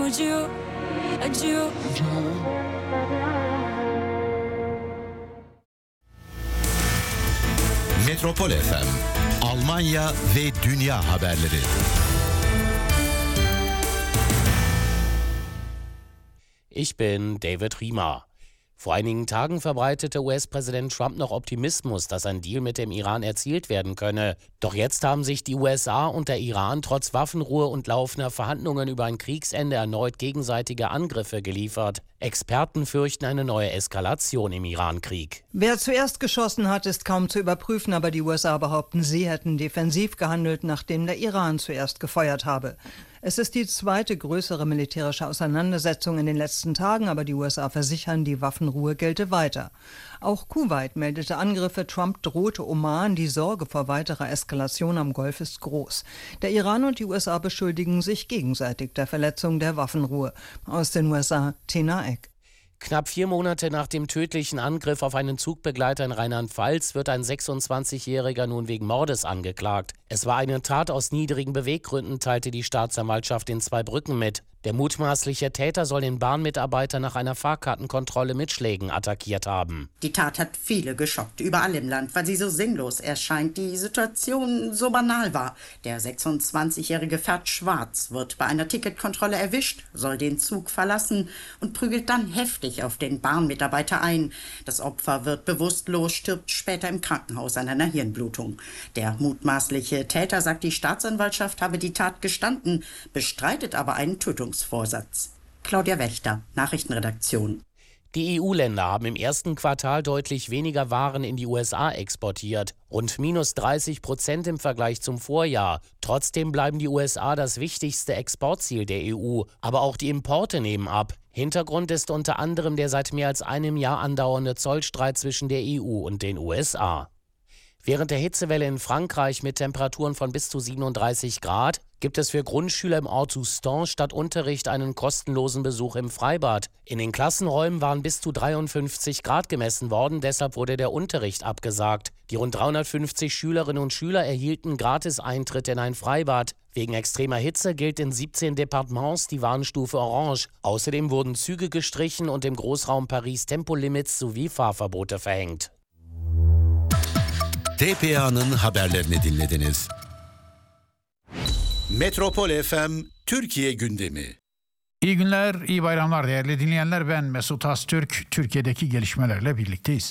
Adieu. Metropol FM, Almanya ve dünya haberleri. Ich bin David Riemer. Vor einigen Tagen verbreitete US-Präsident Trump noch Optimismus, dass ein Deal mit dem Iran erzielt werden könne. Doch jetzt haben sich die USA und der Iran trotz Waffenruhe und laufender Verhandlungen über ein Kriegsende erneut gegenseitige Angriffe geliefert. Experten fürchten eine neue Eskalation im Iran-Krieg. Wer zuerst geschossen hat, ist kaum zu überprüfen, aber die USA behaupten, sie hätten defensiv gehandelt, nachdem der Iran zuerst gefeuert habe. Es ist die zweite größere militärische Auseinandersetzung in den letzten Tagen, aber die USA versichern, die Waffenruhe gelte weiter. Auch Kuwait meldete Angriffe, Trump drohte Oman, die Sorge vor weiterer Eskalation am Golf ist groß. Der Iran und die USA beschuldigen sich gegenseitig der Verletzung der Waffenruhe. Aus den USA, Tina Eck. Knapp 4 Monate nach dem tödlichen Angriff auf einen Zugbegleiter in Rheinland-Pfalz wird ein 26-Jähriger nun wegen Mordes angeklagt. Es war eine Tat aus niedrigen Beweggründen, teilte die Staatsanwaltschaft in Zweibrücken mit. Der mutmaßliche Täter soll den Bahnmitarbeiter nach einer Fahrkartenkontrolle mit Schlägen attackiert haben. Die Tat hat viele geschockt, überall im Land, weil sie so sinnlos erscheint, die Situation so banal war. Der 26-Jährige fährt schwarz, wird bei einer Ticketkontrolle erwischt, soll den Zug verlassen und prügelt dann heftig auf den Bahnmitarbeiter ein. Das Opfer wird bewusstlos, stirbt später im Krankenhaus an einer Hirnblutung. Der mutmaßliche Täter, sagt die Staatsanwaltschaft, habe die Tat gestanden, bestreitet aber einen Tötungsvorsatz. Claudia Wächter, Nachrichtenredaktion. Die EU-Länder haben im ersten Quartal deutlich weniger Waren in die USA exportiert, rund -30% im Vergleich zum Vorjahr. Trotzdem bleiben die USA das wichtigste Exportziel der EU, aber auch die Importe nehmen ab. Hintergrund ist unter anderem der seit mehr als einem Jahr andauernde Zollstreit zwischen der EU und den USA. Während der Hitzewelle in Frankreich mit Temperaturen von bis zu 37 Grad gibt es für Grundschüler im Ort Soustans statt Unterricht einen kostenlosen Besuch im Freibad. In den Klassenräumen waren bis zu 53 Grad gemessen worden, deshalb wurde der Unterricht abgesagt. Die rund 350 Schülerinnen und Schüler erhielten gratis Eintritt in ein Freibad. Wegen extremer Hitze gilt in 17 Departements die Warnstufe Orange. Außerdem wurden Züge gestrichen und im Großraum Paris Tempolimits sowie Fahrverbote verhängt. TPA'nın haberlerini dinlediniz. Metropol FM Türkiye gündemi. İyi günler, iyi bayramlar değerli dinleyenler. Ben Mesut Astürk. Türkiye'deki gelişmelerle birlikteyiz.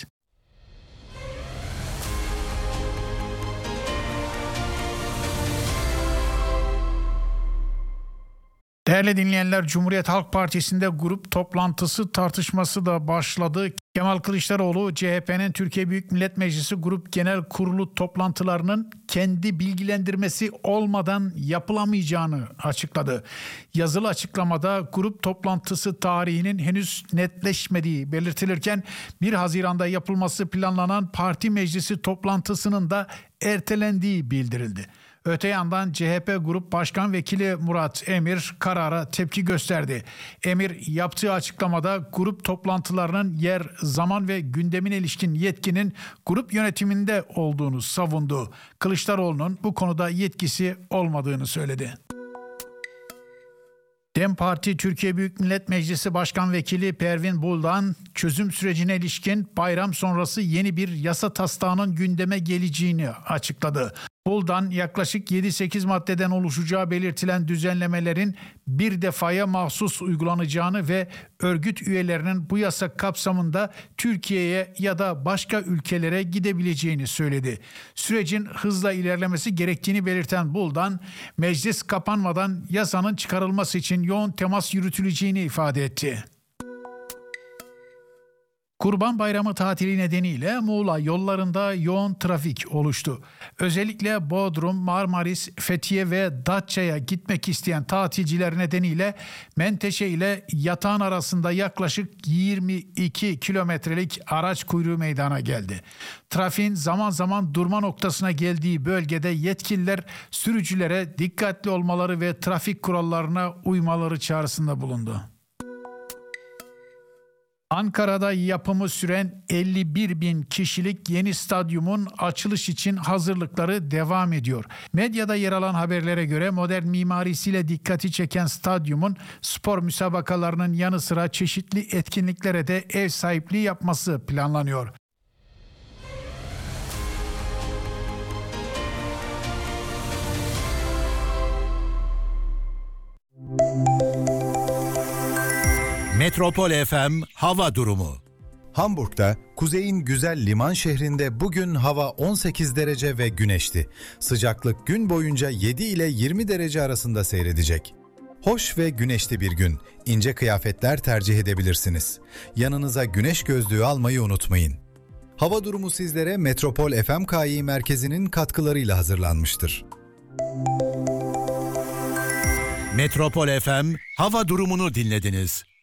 Değerli dinleyenler, Cumhuriyet Halk Partisi'nde grup toplantısı tartışması da başladı. Kemal Kılıçdaroğlu, CHP'nin Türkiye Büyük Millet Meclisi Grup Genel Kurulu toplantılarının kendi bilgilendirmesi olmadan yapılamayacağını açıkladı. Yazılı açıklamada grup toplantısı tarihinin henüz netleşmediği belirtilirken 1 Haziran'da yapılması planlanan parti meclisi toplantısının da ertelendiği bildirildi. Öte yandan CHP Grup Başkan Vekili Murat Emir karara tepki gösterdi. Emir yaptığı açıklamada grup toplantılarının yer, zaman ve gündemine ilişkin yetkinin grup yönetiminde olduğunu savundu. Kılıçdaroğlu'nun bu konuda yetkisi olmadığını söyledi. DEM Parti Türkiye Büyük Millet Meclisi Başkan Vekili Pervin Buldan, çözüm sürecine ilişkin bayram sonrası yeni bir yasa taslağının gündeme geleceğini açıkladı. Buldan, yaklaşık 7-8 maddeden oluşacağı belirtilen düzenlemelerin bir defaya mahsus uygulanacağını ve örgüt üyelerinin bu yasak kapsamında Türkiye'ye ya da başka ülkelere gidebileceğini söyledi. Sürecin hızla ilerlemesi gerektiğini belirten Buldan, meclis kapanmadan yasanın çıkarılması için yoğun temas yürütüleceğini ifade etti. Kurban Bayramı tatili nedeniyle Muğla yollarında yoğun trafik oluştu. Özellikle Bodrum, Marmaris, Fethiye ve Datça'ya gitmek isteyen tatilciler nedeniyle Menteşe ile Yatağan arasında yaklaşık 22 kilometrelik araç kuyruğu meydana geldi. Trafiğin zaman zaman durma noktasına geldiği bölgede yetkililer sürücülere dikkatli olmaları ve trafik kurallarına uymaları çağrısında bulundu. Ankara'da yapımı süren 51 bin kişilik yeni stadyumun açılış için hazırlıkları devam ediyor. Medyada yer alan haberlere göre modern mimarisiyle dikkati çeken stadyumun spor müsabakalarının yanı sıra çeşitli etkinliklere de ev sahipliği yapması planlanıyor. Metropol FM hava durumu. Hamburg'da, kuzeyin güzel liman şehrinde bugün hava 18 derece ve güneşli. Sıcaklık gün boyunca 7 ile 20 derece arasında seyredecek. Hoş ve güneşli bir gün. İnce kıyafetler tercih edebilirsiniz. Yanınıza güneş gözlüğü almayı unutmayın. Hava durumu sizlere Metropol FMKİ merkezinin katkılarıyla hazırlanmıştır. Metropol FM hava durumunu dinlediniz.